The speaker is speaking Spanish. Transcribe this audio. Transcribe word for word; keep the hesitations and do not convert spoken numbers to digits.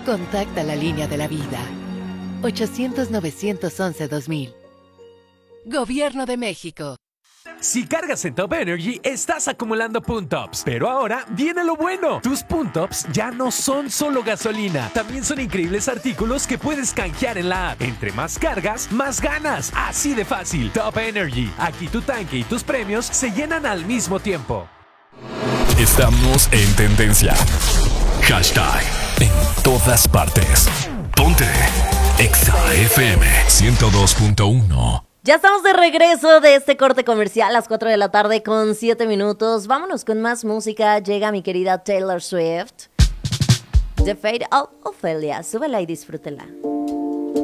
Contacta la línea de la vida. ochocientos, novecientos once, dos mil. Gobierno de México. Si cargas en Top Energy, estás acumulando Puntops. Pero ahora viene lo bueno. Tus Puntops ya no son solo gasolina. También son increíbles artículos que puedes canjear en la app. Entre más cargas, más ganas. Así de fácil. Top Energy. Aquí tu tanque y tus premios se llenan al mismo tiempo. Estamos en tendencia. Hashtag en todas partes. Ponte Exa F M ciento dos punto uno. Ya estamos de regreso de este corte comercial a las cuatro de la tarde con siete minutos. Vámonos con más música. Llega mi querida Taylor Swift. The Fate of Ophelia. Súbela y disfrútela.